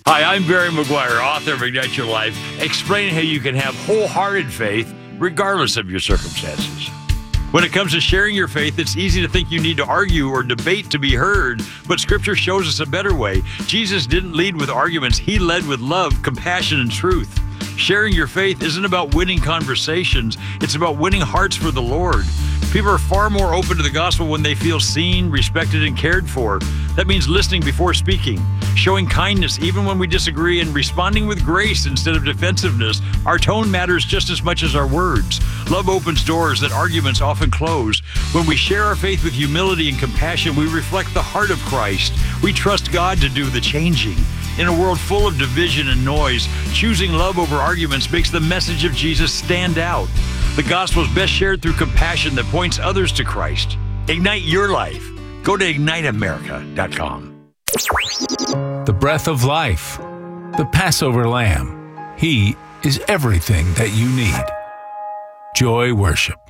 Hi, I'm Barry McGuire, author of Ignite Your Life, explaining how you can have wholehearted faith regardless of your circumstances. When it comes to sharing your faith, it's easy to think you need to argue or debate to be heard, but Scripture shows us a better way. Jesus didn't lead with arguments. He led with love, compassion, and truth. Sharing your faith isn't about winning conversations. It's about winning hearts for the Lord. People are far more open to the gospel when they feel seen, respected, and cared for. That means listening before speaking, showing kindness even when we disagree, and responding with grace instead of defensiveness. Our tone matters just as much as our words. Love opens doors that arguments often close. When we share our faith with humility and compassion, we reflect the heart of Christ. We trust God to do the changing. In a world full of division and noise, choosing love over arguments makes the message of Jesus stand out. The gospel is best shared through compassion that points others to Christ. Ignite your life. Go to IgniteAmerica.com. The breath of life, the Passover Lamb. He is everything that you need. Joy Worship.